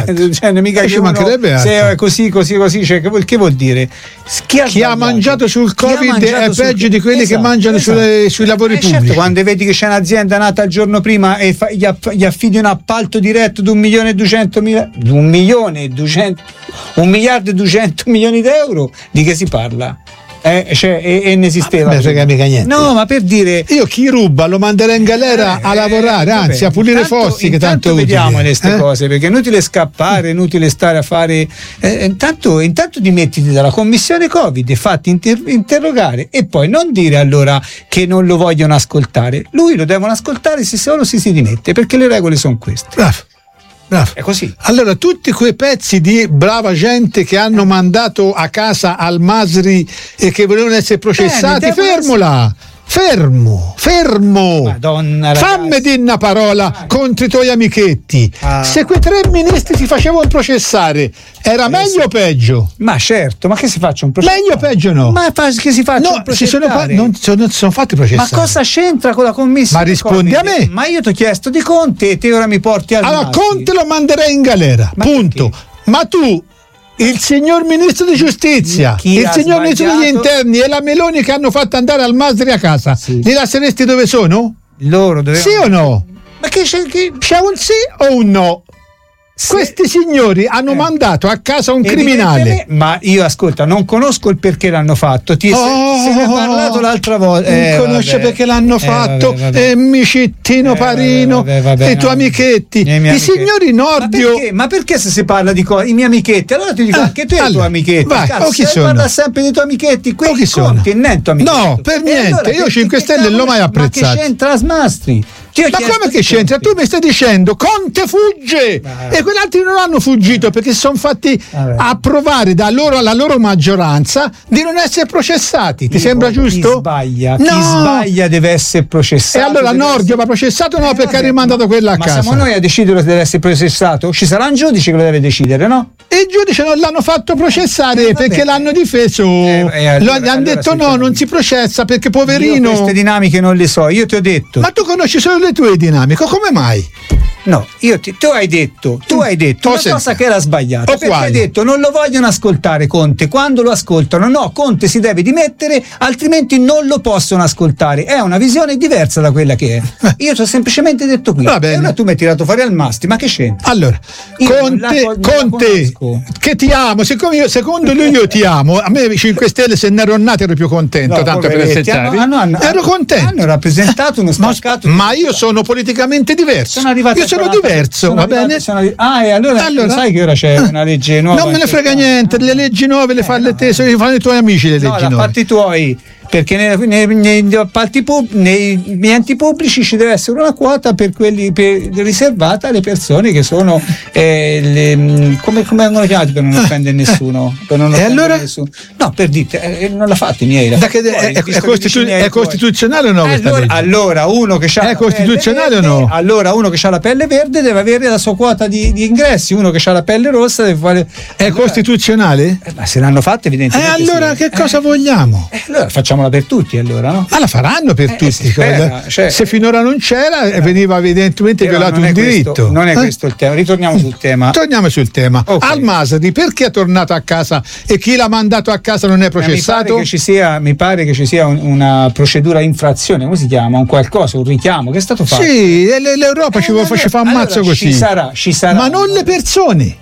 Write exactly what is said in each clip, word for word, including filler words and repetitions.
certo. Cioè, mica eh, ci mancherebbe se è così così così, cioè, che vuol dire? Chi ha, chi ha mangiato sul Covid mangiato è peggio sul... di quelli esatto, che mangiano esatto. sulle, sui lavori eh, pubblici. Certo, quando vedi che c'è un'azienda nata il giorno prima e fa, gli, aff, gli affidi un appalto diretto di un milione e duecentomila un milione e duecento un miliardo e duecento milioni di euro, di che si parla? Eh, cioè, e, e ne esisteva. Non frega mica niente. No, ma per dire, io chi ruba lo manderei in galera eh, a lavorare, eh, anzi vabbè, a pulire intanto, fossi, che tanto vediamo utili. queste eh? cose, perché è inutile scappare, è inutile stare a fare eh, intanto, intanto dimettiti dalla commissione Covid e fatti inter- interrogare e poi non dire allora che non lo vogliono ascoltare. Lui lo devono ascoltare se solo si si dimette, perché le regole sono queste. Bravo. Bravo. È così. Allora, tutti quei pezzi di brava gente che hanno eh. mandato a casa al Masri e che volevano essere processati, Bene, fermola! Essere... Fermo, fermo. Madonna, fammi dire una parola ah. contro i tuoi amichetti. Ah. Se quei tre ministri si facevano processare, era eh, meglio sì. o peggio? Ma certo, ma che si faccia un processo? Meglio o peggio no? Ma che si faccia no, un si sono, non, sono, non sono fatti processare. Ma cosa c'entra con la commissione? Ma rispondi Covid? a me. Ma io ti ho chiesto di Conte e te ora mi porti al Allora, Masri. Conte lo manderei in galera, ma punto. Perché? Ma tu, il signor ministro di giustizia, Chi il signor ministro degli interni e la Meloni che hanno fatto andare al Masri a casa, sì. li lasceresti dove sono? Loro dovevano... Sì o no? Ma che c'è, che... c'è un sì o un no? Se... Questi signori hanno eh. mandato a casa un criminale. Ma io ascolta, non conosco il perché l'hanno fatto. Ti oh, se, se ne è parlato l'altra volta. Non eh, conosce vabbè. perché l'hanno eh, fatto. Vabbè, vabbè. E Micittino eh, Parino vabbè, vabbè, e i tuoi no, amichetti. I, I signori Nordio. Ma perché? Ma perché se si parla di cose? I miei amichetti? Allora ti dico ah, anche tu allora, i tuoi amichetti. Vai, Cazzo, o chi sono? Parla sempre dei tuoi amichetti. Qui chi sono? Conti, netto amichetti. No, per niente. Allora, io cinque Stelle non l'ho mai apprezzato. Ma che c'entra Smastri? Ma come che c'entra? Tu mi stai dicendo Conte fugge ah. e quegli altri non hanno fuggito perché si sono fatti Vabbè. approvare da loro alla loro maggioranza di non essere processati. Ti Io, sembra chi giusto? Sbaglia. No. Chi sbaglia deve essere processato. E allora Nordio essere... va processato o no? Eh, perché vabbè, ha rimandato quella a ma casa. Ma siamo noi a decidere se deve essere processato? Ci sarà un giudice che lo deve decidere, no? E il giudice non l'hanno fatto processare eh, perché l'hanno difeso. Eh, eh, allora, gli hanno allora detto no, non si processa perché poverino. Io queste dinamiche non le so, io ti ho detto. Ma tu conosci solo le tue dinamiche. Come mai? No, io ti, tu hai detto, tu hai detto una cosa che era sbagliata. Perché hai detto non lo vogliono ascoltare Conte. Quando lo ascoltano, no, Conte si deve dimettere, altrimenti non lo possono ascoltare. È una visione diversa da quella che è. Io ti ho semplicemente detto qui. Va bene. E ora tu mi hai tirato fuori al Masti, ma che c'entra? Allora, io Conte, la, Conte che ti amo, siccome io, secondo lui io ti amo, a me i cinque Stelle se ne ero nato ero più contento, no, tanto per essere chiari. Hanno, hanno, ero contento. Hanno rappresentato uno spaccato. Ma, ma io sono politicamente diverso. Sono arrivato io sono diverso, sono va bene? Sono arri- ah, e allora, allora sai che ora c'è una legge nuova? Non me ne frega niente, le leggi nuove le eh, fanno no, te, le fanno i tuoi amici le no, leggi nuove. Fatti tuoi, perché nei, nei, nei appalti pub, nei enti pubblici ci deve essere una quota per quelli per, riservata alle persone che sono eh, le, come, come vengono chiamati per non offendere nessuno, per non offendere allora? nessuno. No, per dite, eh, non la fate i miei. La che fuori, è, è, costitu- è costituzionale o no? Eh, allora, allora uno che ha è costituzionale verde, o no? Allora uno che ha la pelle verde deve avere la sua quota di, di ingressi, uno che ha la pelle rossa deve fare. È allora, costituzionale? Eh, ma se l'hanno fatta evidentemente. E eh, allora sì. che cosa eh, vogliamo? Eh, allora facciamola per tutti allora, no? Ma la faranno per eh, tutti. spera, cioè, se finora non c'era eh, veniva evidentemente violato un diritto. Questo, non è eh? questo il tema. Ritorniamo sul tema. Torniamo sul tema. Okay. Al Masri perché è tornato a casa e chi l'ha mandato a casa non è processato? Mi pare che ci sia, mi pare che ci sia un, una procedura infrazione, come si chiama? Un qualcosa, un richiamo che è stato fatto. Sì, l'Europa eh, ci, allora, ci fa un mazzo allora, così. Ci sarà, ci sarà. Ma non le persone.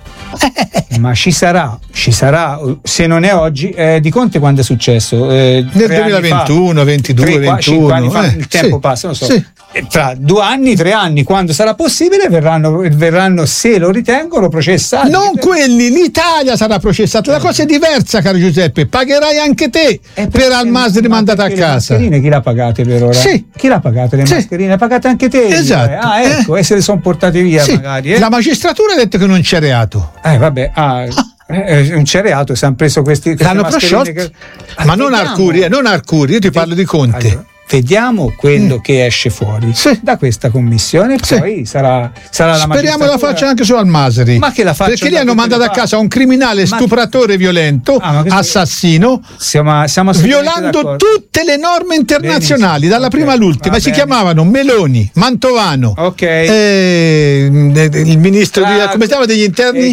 Ma ci sarà, ci sarà, se non è oggi, eh, di Conte quando è successo? Eh, Nel duemilaventuno, ventidue, tre, ventuno. cinque anni fa, eh, il tempo sì, passa, non so. Sì. Tra due anni, tre anni, quando sarà possibile, verranno, verranno se lo ritengono, processati. Non quelli, l'Italia sarà processata. La cosa è diversa, caro Giuseppe. Pagherai anche te eh, per Al Masri mandato a casa. Le mascherine chi l'ha pagate per ora? Sì. Chi l'ha pagate le sì. mascherine? Le pagate anche te? Esatto. Ah, ecco, eh. e se le sono portate via sì. magari. Eh? La magistratura ha detto che non c'è reato. Eh, vabbè, ah. Eh, non c'è reato, si hanno preso questi l'hanno prosciolto che... ma non Arcuri, eh, non Arcuri, io ti parlo di Conte. Allora, vediamo quello mm. che esce fuori sì. da questa commissione, sì. poi sarà, sarà la speriamo la faccia anche su Al Masri, ma che la faccia, perché lì hanno mandato a casa un criminale ma stupratore violento, ah, assassino, siamo, siamo violando tutte le norme internazionali. Benissimo. Dalla prima okay. all'ultima. Va si bene. Chiamavano Meloni, Mantovano, okay. eh, il ministro Tra... di, come si chiama degli interni?